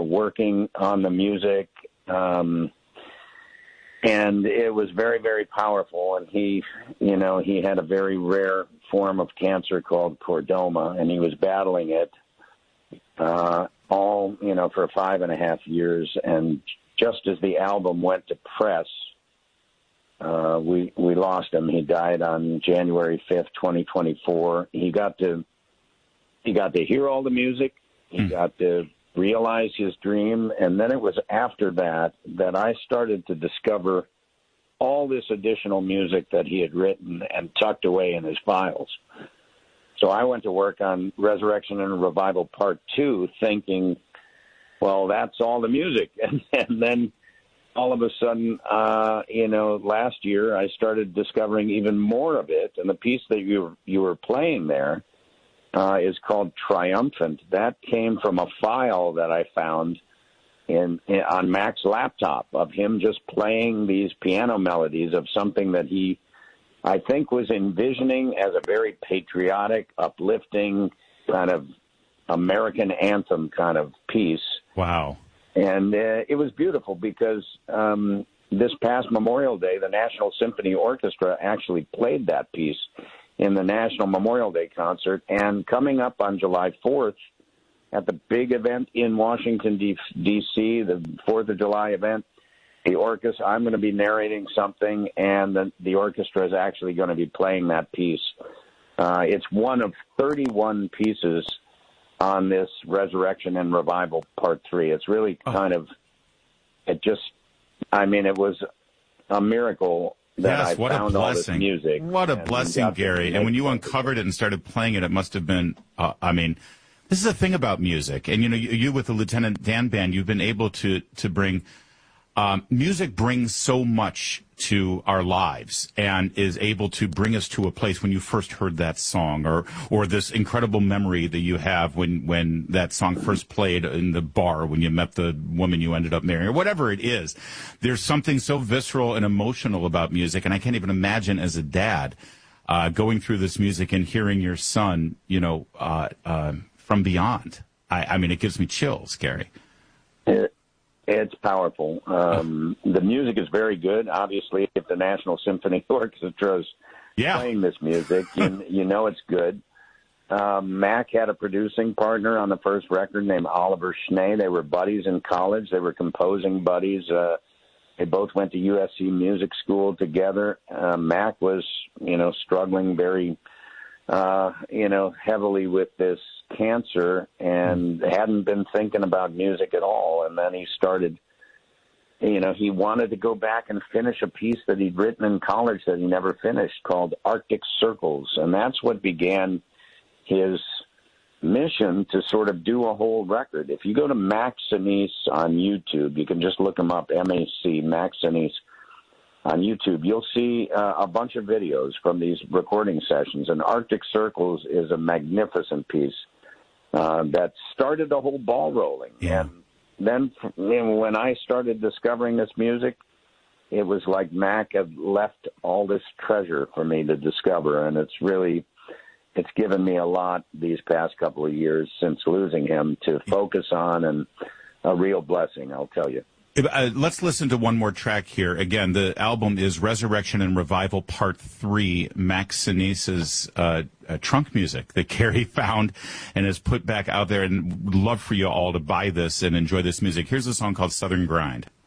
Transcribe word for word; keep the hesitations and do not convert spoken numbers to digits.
working on the music. Um, and it was very, very powerful. And he, you know, he had a very rare form of cancer called chordoma, and he was battling it uh, all, you know, for five and a half years. And just as the album went to press, uh, we we lost him. He died on January fifth, twenty twenty-four. He got to he got to hear all the music. He mm. got to realize his dream, and then it was after that that I started to discover all this additional music that he had written and tucked away in his files. So I went to work on Resurrection and Revival Part Two, thinking, well, that's all the music. And, and then all of a sudden, uh, you know, last year I started discovering even more of it. And the piece that you you were playing there uh, is called Triumphant. That came from a file that I found in, in on Mac's laptop of him just playing these piano melodies of something that he, I think, was envisioning as a very patriotic, uplifting kind of American anthem kind of piece. Wow. And uh, it was beautiful because um, this past Memorial Day, the National Symphony Orchestra actually played that piece in the National Memorial Day concert. And coming up on July fourth, at the big event in Washington, D C, the fourth of July event, the orchestra, I'm going to be narrating something, and the, the orchestra is actually going to be playing that piece. Uh, it's one of thirty-one pieces on this Resurrection and Revival Part Three. It's really kind oh. of, it just, I mean, it was a miracle that yes, I what found a all this blessing. music. What a blessing, Gary. And when you uncovered it and started playing it, it must have been, uh, I mean, this is the thing about music. And, you know, you, you with the Lieutenant Dan Band, you've been able to, to bring, um, music brings so much to our lives and is able to bring us to a place when you first heard that song, or or this incredible memory that you have when, when that song first played in the bar when you met the woman you ended up marrying, or whatever it is. There's something so visceral and emotional about music, and I can't even imagine as a dad uh, going through this music and hearing your son, you know, uh, uh, from beyond. I, I mean, it gives me chills, Gary. It, It's powerful. Um, the music is very good. Obviously, if the National Symphony Orchestra is yeah. playing this music, you, you know it's good. Um, Mac had a producing partner on the first record named Oliver Schnee. They were buddies in college. They were composing buddies. Uh, they both went to U S C Music School together. Uh, Mac was, you know, struggling very, uh, you know, heavily with this cancer and hadn't been thinking about music at all. And then he started, you know, he wanted to go back and finish a piece that he'd written in college that he never finished called Arctic Circles. And that's what began his mission to sort of do a whole record. If you go to Mac Sinise on YouTube, you can just look him up, M A C, Mac Sinise on YouTube. You'll see uh, a bunch of videos from these recording sessions. And Arctic Circles is a magnificent piece. Uh, that started the whole ball rolling. Yeah. And then you know, when I started discovering this music, it was like Mac had left all this treasure for me to discover. And it's really, it's given me a lot these past couple of years since losing him to focus on, and a real blessing, I'll tell you. Uh, let's listen to one more track here. Again, the album is Resurrection and Revival Part three, Mac Sinise's uh, uh, trunk music that Gary found and has put back out there, and would love for you all to buy this and enjoy this music. Here's a song called Southern Grind.